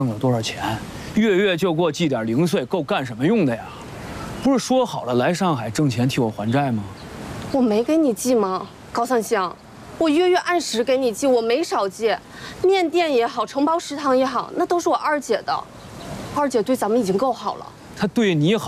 有多少钱，月月就给我寄点零碎，够干什么用的呀？不是说好了来上海挣钱替我还债吗？ 我没给你寄吗？高三香，我月月按时给你寄，我没少寄。面店也好，承包食堂也好，那都是我二姐的。二姐对咱们已经够好了。 他对你好。